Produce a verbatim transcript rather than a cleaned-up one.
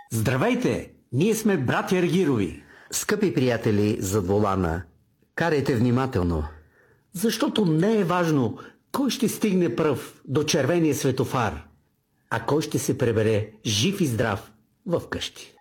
Здравейте! Ние сме братя Аргирови. Скъпи приятели зад волана, карайте внимателно. Защото не е важно кой ще стигне пръв до червения светофар, а кой ще се пребере жив и здрав в къщи.